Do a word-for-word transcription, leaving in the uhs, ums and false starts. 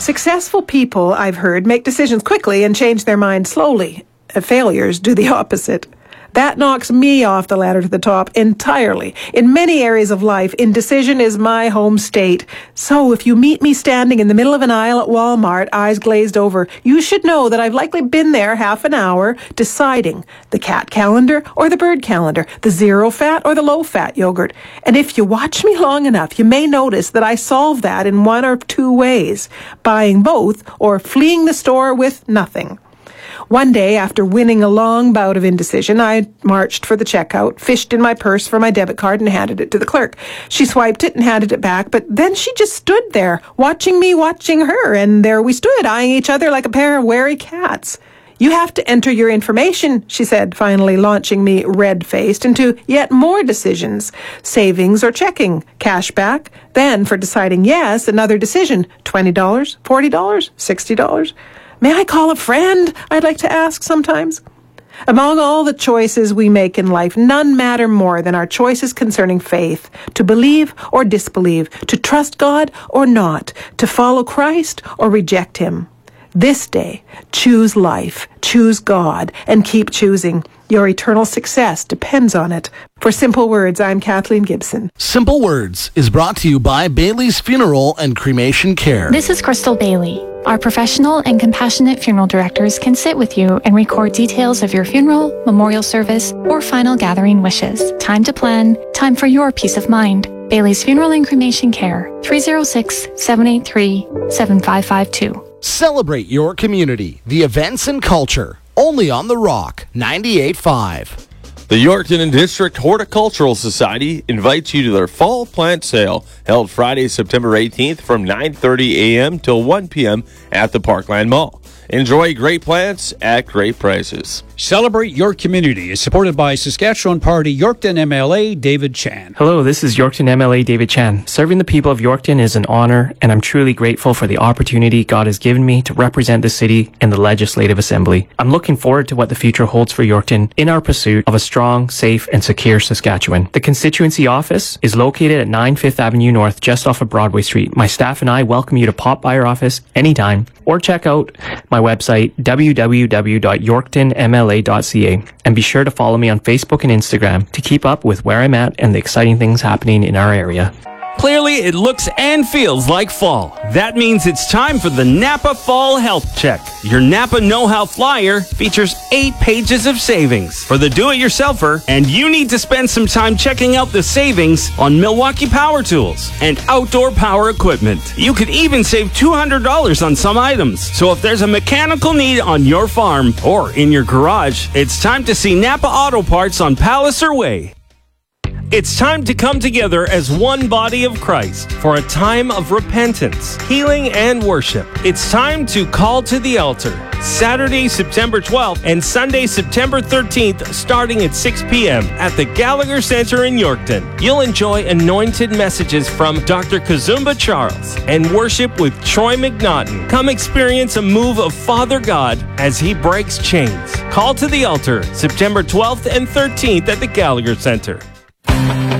Successful people, I've heard, make decisions quickly and change their mind slowly. Uh, failures do the opposite. That knocks me off the ladder to the top entirely. In many areas of life, indecision is my home state. So if you meet me standing in the middle of an aisle at Walmart, eyes glazed over, you should know that I've likely been there half an hour deciding the cat calendar or the bird calendar, the zero fat or the low fat yogurt. And if you watch me long enough, you may notice that I solve that in one or two ways, buying both or fleeing the store with nothing. One day, after winning a long bout of indecision, I marched for the checkout, fished in my purse for my debit card, and handed it to the clerk. She swiped it and handed it back, but then she just stood there, watching me, watching her, and there we stood, eyeing each other like a pair of wary cats. You have to enter your information, she said, finally launching me red-faced into yet more decisions. Savings or checking, cash back. Then, for deciding yes, another decision, twenty dollars, forty dollars, sixty dollars. May I call a friend? I'd like to ask sometimes. Among all the choices we make in life, none matter more than our choices concerning faith, to believe or disbelieve, to trust God or not, to follow Christ or reject him. This day, choose life, choose God, and keep choosing. Your eternal success depends on it. For Simple Words, I'm Kathleen Gibson. Simple Words is brought to you by Bailey's Funeral and Cremation Care. This is Crystal Bailey. Our professional and compassionate funeral directors can sit with you and record details of your funeral, memorial service, or final gathering wishes. Time to plan, time for your peace of mind. Bailey's Funeral and Cremation Care, three oh six, seven eight three, seven five five two. Celebrate your community, the events and culture, only on The Rock, ninety-eight point five. The Yorkton District Horticultural Society invites you to their fall plant sale held Friday, September eighteenth from nine thirty a.m. till one p.m. at the Parkland Mall. Enjoy great plants at great prices. Celebrate Your Community is supported by Saskatchewan Party Yorkton M L A David Chan. Hello, this is Yorkton M L A David Chan. Serving the people of Yorkton is an honor, and I'm truly grateful for the opportunity God has given me to represent the city in the Legislative Assembly. I'm looking forward to what the future holds for Yorkton in our pursuit of a strong, safe, and secure Saskatchewan. The constituency office is located at nine Fifth Avenue North, just off of Broadway Street. My staff and I welcome you to pop by our office anytime, or check out my website, w w w dot yorkton m l a dot c a, and be sure to follow me on Facebook and Instagram to keep up with where I'm at and the exciting things happening in our area. Clearly, it looks and feels like fall. That means it's time for the Napa Fall Health Check. Your Napa Know-How Flyer features eight pages of savings for the do-it-yourselfer, and you need to spend some time checking out the savings on Milwaukee Power Tools and outdoor power equipment. You could even save two hundred dollars on some items. So if there's a mechanical need on your farm or in your garage, it's time to see Napa Auto Parts on Palliser Way. It's time to come together as one body of Christ for a time of repentance, healing, and worship. It's time to call to the altar. Saturday, September twelfth and Sunday, September thirteenth, starting at six p.m. at the Gallagher Center in Yorkton. You'll enjoy anointed messages from Doctor Kazumba Charles and worship with Troy McNaughton. Come experience a move of Father God as he breaks chains. Call to the altar, September twelfth and thirteenth at the Gallagher Center.